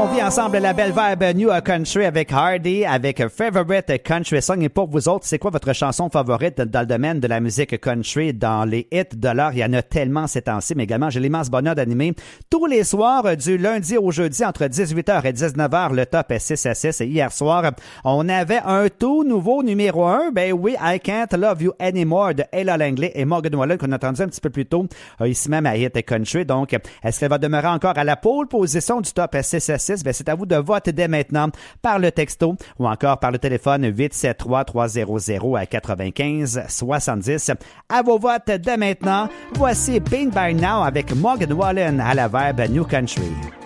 On vit ensemble la belle vibe New Country avec Hardy, avec Favorite Country Song. Et pour vous autres, c'est quoi votre chanson favorite dans le domaine de la musique country, dans les hits de l'heure? Il y en a tellement ces temps-ci, mais également, j'ai l'immense bonheur d'animer tous les soirs du lundi au jeudi entre 18h et 19h le top 6 à 6. Et hier soir, on avait un tout nouveau numéro 1. Ben oui, I Can't Love You Anymore de Ella Langley et Morgan Wallen qu'on a entendu un petit peu plus tôt ici même à Hit Country. Donc, est-ce qu'elle va demeurer encore à la pole position du top 6 à 6? Ben, c'est à vous de voter dès maintenant par le texto ou encore par le téléphone 873-300-95-70. À vos votes dès maintenant. Voici Been By Now avec Morgan Wallen à la vibe New Country.